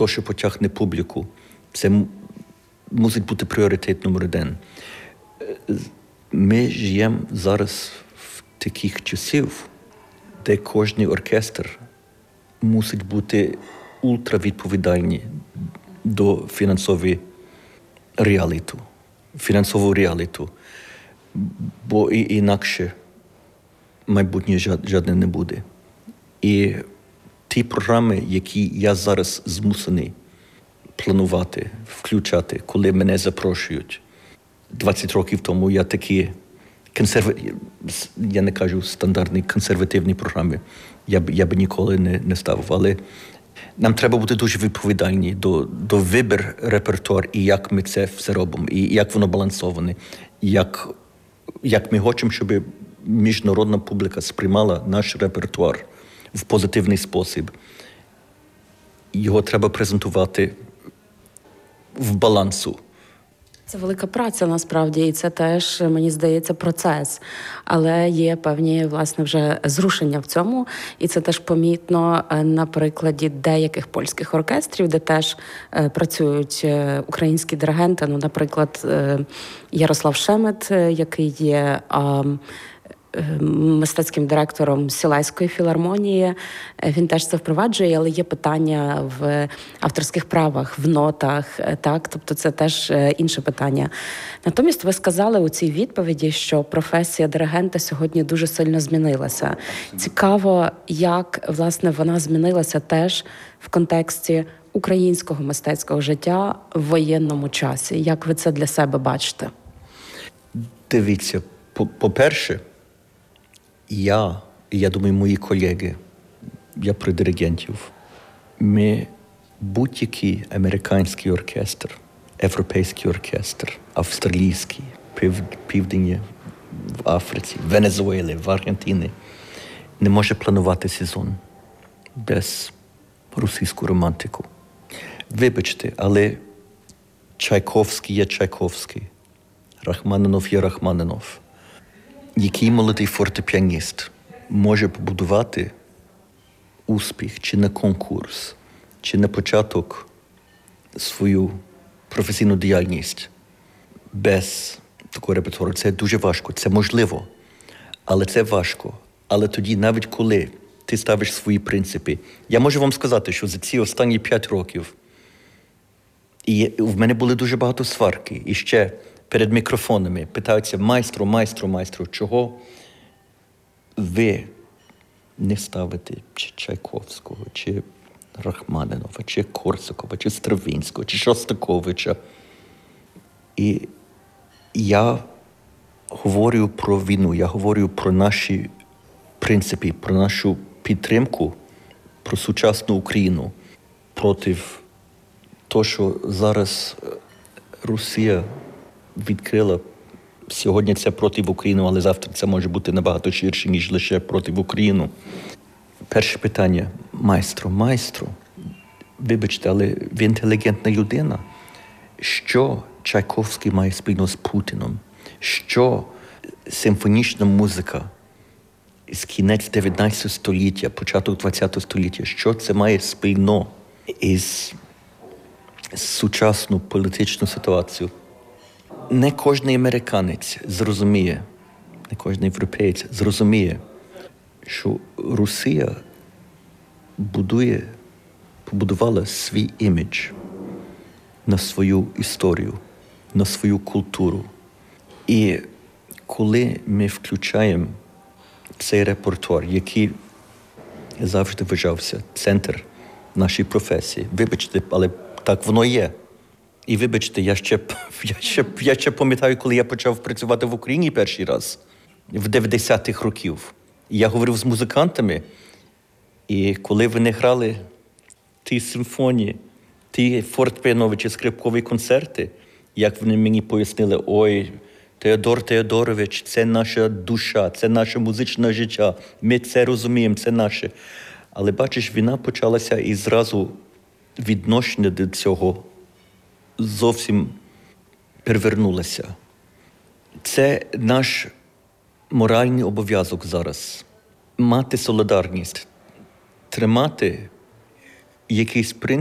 то, що потягне публіку. Це мусить бути пріоритет номер один. Ми живемо зараз в таких часів, де кожен оркестр мусить бути ультравідповідальний до фінансового реаліту. Бо інакше майбутнє жодне не буде. І ті програми, які я зараз змусений планувати, включати, коли мене запрошують. 20 років тому я такі я не кажу стандартні консервативні програми, я б ніколи не ставив, але нам треба бути дуже відповідальні до вибір репертуар і як ми це все робимо, і як воно балансоване, як ми хочемо, щоб міжнародна публіка сприймала наш репертуар в позитивний спосіб. Його треба презентувати в балансу. Це велика праця, насправді, і це теж, мені здається, процес. Але є певні, власне, вже зрушення в цьому, і це теж помітно на прикладі деяких польських оркестрів, де теж працюють українські диригенти. Ну, наприклад, Ярослав Шемет, який є мистецьким директором Сілайської філармонії. Він теж це впроваджує, але є питання в авторських правах, в нотах, так? Тобто це теж інше питання. Натомість ви сказали у цій відповіді, що професія диригента сьогодні дуже сильно змінилася. Цікаво, як, власне, вона змінилася теж в контексті українського мистецького життя в воєнному часі. Як ви це для себе бачите? Дивіться, по-перше, я думаю, мої колеги, я про диригентів, ми будь-який американський оркестр, європейський оркестр, австралійський, південні, в Африці, в Венесуелі, в Аргентині, не може планувати сезон без російську романтику. Вибачте, але Чайковський є Чайковський, Рахманінов є Рахманінов. Який молодий фортепіаніст може побудувати успіх чи на конкурс, чи на початок свою професійну діяльність без такого репертуару? Це дуже важко, це можливо, але це важко. Але тоді, навіть коли ти ставиш свої принципи, я можу вам сказати, що за ці останні 5 років і в мене були дуже багато сварки, і ще перед мікрофонами питаються: майстро, чого ви не ставите чи Чайковського, чи Рахманінова, чи Корсакова, чи Стравінського, чи Шостаковича. І я говорю про війну, я говорю про наші принципи, про нашу підтримку, про сучасну Україну проти того, що зараз Росія відкрила. Сьогодні це проти України, але завтра це може бути набагато ширше, ніж лише проти України. Перше питання. Майстро, вибачте, але ви інтелігентна людина. Що Чайковський має спільно з Путіном? Що симфонічна музика з кінець 19 століття, початок 20 століття, що це має спільно із сучасною політичною ситуацією? Не кожен американець зрозуміє, не кожен європеєць зрозуміє, що Росія побудувала свій імідж на свою історію, на свою культуру. І коли ми включаємо цей репертуар, який завжди вважався центр нашої професії, вибачте, але так воно є. І вибачте, я ще пам'ятаю, коли я почав працювати в Україні перший раз, в 90-х років. Я говорив з музикантами, і коли вони грали ті симфонії, ті фортепіанові чи скрипкові концерти, як вони мені пояснили: ой, Теодор Теодорович, це наша душа, це наше музичне життя, ми це розуміємо, це наше. Але бачиш, війна почалася і зразу відношення до цього зовсім перевернулося. Це наш моральний обов'язок зараз. Мати солідарність, тримати якийсь принцип,